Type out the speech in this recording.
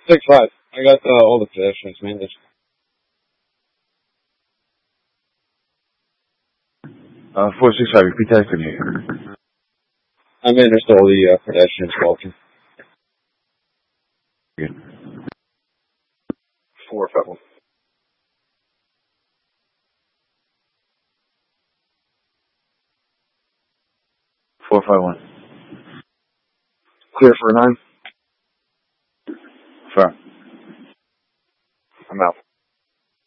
6-5. I got all the pedestrians, man. 465, repeat that, I couldn't hear you. I mean, there's all the pedestrians walking. Good. 451. 451. Clear for a 9. Firm. I'm out.